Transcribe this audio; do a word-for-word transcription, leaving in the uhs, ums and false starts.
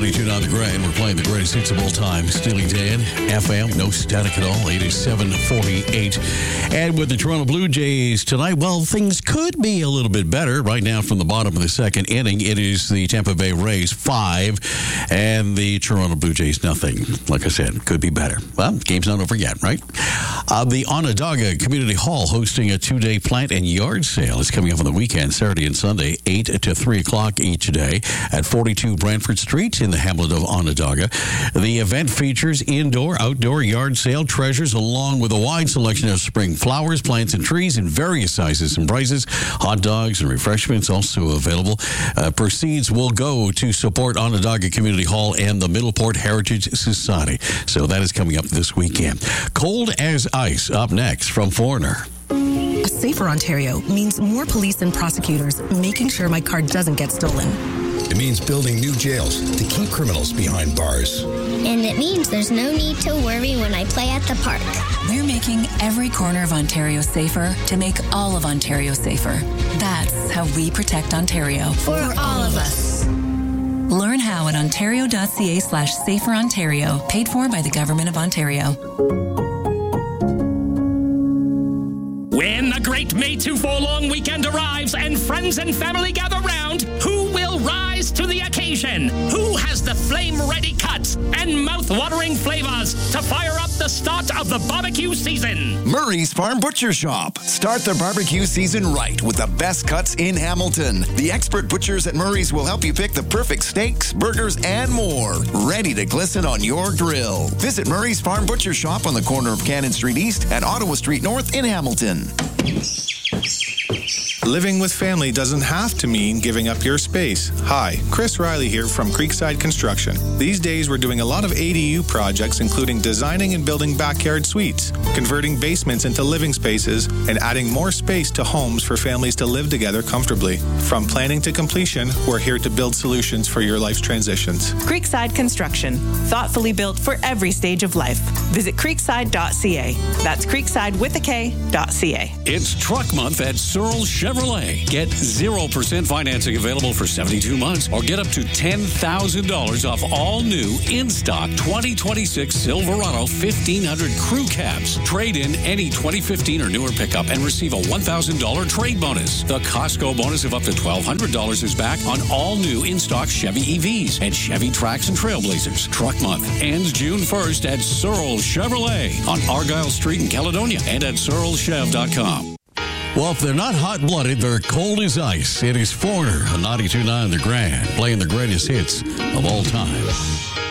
ninety-two point nine The Grand. We're playing the greatest hits of all time. Steely Dan, F M, no static at all, eighty-seven forty-eight. And with the Toronto Blue Jays tonight, well, things could be a little bit better. Right now, from the bottom of the second inning, it is the Tampa Bay Rays five and the Toronto Blue Jays nothing. Like I said, could be better. Well, game's not over yet, right? Uh, the Onondaga Community Hall hosting a two-day plant and yard sale. It's coming up on the weekend, Saturday and Sunday, eight to three o'clock each day at forty-two Brantford Street in the hamlet of Onondaga. The event features indoor, outdoor yard sale treasures along with a wide selection of spring flowers, plants, and trees in various sizes and prices. Hot dogs and refreshments also available. Uh, proceeds will go to support Onondaga Community Hall and the Middleport Heritage Society. So that is coming up this weekend. Cold as Ice up next from Foreigner. A safer Ontario means more police and prosecutors making sure my car doesn't get stolen. It means building new jails to keep criminals behind bars. And it means there's no need to worry when I play at the park. We're making every corner of Ontario safer to make all of Ontario safer. That's how we protect Ontario. For all of us. Learn how at ontario.ca slash safer Ontario, paid for by the Government of Ontario. When the great May two four long weekend arrives and friends and family gather round, who will rise to the occasion? Who has the flame-ready cuts and mouth-watering flavors to fire up the start of the barbecue season? Murray's Farm Butcher Shop. Start the barbecue season right with the best cuts in Hamilton. The expert butchers at Murray's will help you pick the perfect steaks, burgers, and more, ready to glisten on your grill. Visit Murray's Farm Butcher Shop on the corner of Cannon Street East and Ottawa Street North in Hamilton. Living with family doesn't have to mean giving up your space. Hi, Chris Riley here from Creekside Construction. These days we're doing a lot of A D U projects, including designing and building backyard suites, converting basements into living spaces, and adding more space to homes for families to live together comfortably. From planning to completion, we're here to build solutions for your life's transitions. Creekside Construction, thoughtfully built for every stage of life. Visit creekside dot c a. That's creekside with a K, dot C A. It's Truck Month at Searle Chevrolet. Get zero percent financing available for seventy-two months or get up to ten thousand dollars off all new in-stock twenty twenty-six Silverado fifteen hundred crew cabs. Trade in any twenty fifteen or newer pickup and receive a one thousand dollars trade bonus. The Costco bonus of up to twelve hundred dollars is back on all new in-stock Chevy E Vs and Chevy Trax and Trailblazers. Truck Month ends June first at Searle Chevrolet on Argyle Street in Caledonia and at searle chev dot com. Well, if they're not hot-blooded, they're cold as ice. It is Foreigner on ninety-two point nine The Grand, playing the greatest hits of all time.